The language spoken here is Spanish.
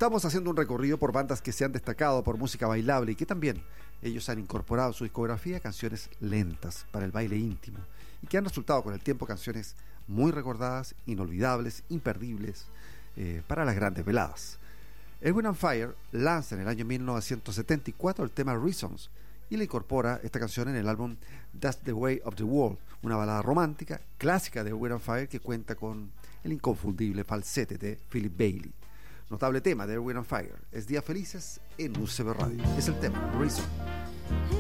Estamos haciendo un recorrido por bandas que se han destacado por música bailable y que también ellos han incorporado a su discografía canciones lentas para el baile íntimo y que han resultado con el tiempo canciones muy recordadas, inolvidables, imperdibles para las grandes veladas. Earth, Wind & Fire lanza en el año 1974 el tema Reasons y le incorpora esta canción en el álbum That's the Way of the World, una balada romántica clásica de Earth, Wind & Fire que cuenta con el inconfundible falsete de Philip Bailey. Notable tema de Earth, Wind & Fire es Días Felices en UCB Radio. Es el tema Reason.